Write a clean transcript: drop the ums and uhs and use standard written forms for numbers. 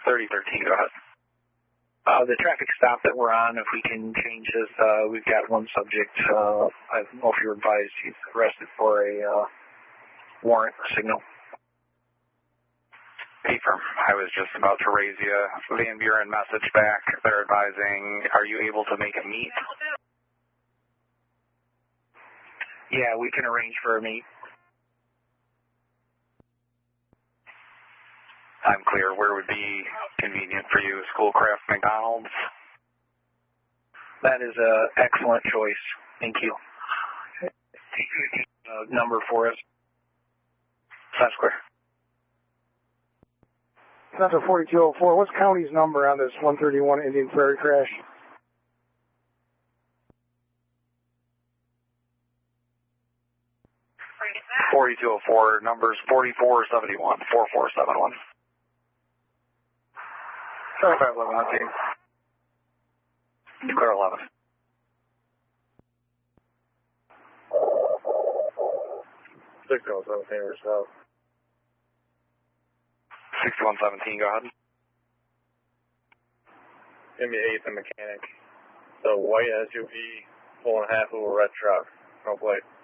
3013, go ahead. The traffic stop that we're on, if we can change this, we've got one subject. I don't know if you're advised he's arrested for a warrant signal. Affirm. I was just about to raise you Van Buren message back. They're advising, are you able to make a meet? Yeah, we can arrange for a meet. I'm clear. Where would be convenient for you? Schoolcraft, McDonald's? That is an excellent choice. Thank you. Number for us. Times Square. Center 4204, what's county's number on this 131 Indian Prairie crash? (4204) numbers 4471, 4471. 7511 on team. Clear 11. Signal 17 or so. 6117, go ahead. Give me 8th and mechanic. So white SUV pulling half of a red truck. No plate.